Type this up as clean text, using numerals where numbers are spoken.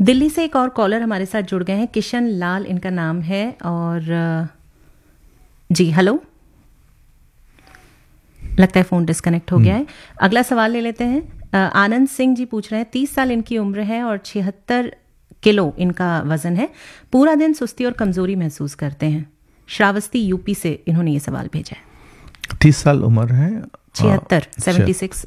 दिल्ली से एक और कॉलर हमारे साथ जुड़ गए हैं, किशन लाल इनका नाम है। और जी हेलो, लगता है फ़ोन डिस्कनेक्ट हो गया है। अगला सवाल ले लेते हैं। आनंद सिंह जी पूछ रहे हैं, 30 साल इनकी उम्र है और 76 किलो इनका वजन है। पूरा दिन सुस्ती और कमजोरी महसूस करते हैं। श्रावस्ती यूपी से इन्होंने ये सवाल भेजा है। 30 साल उम्र है, 76 76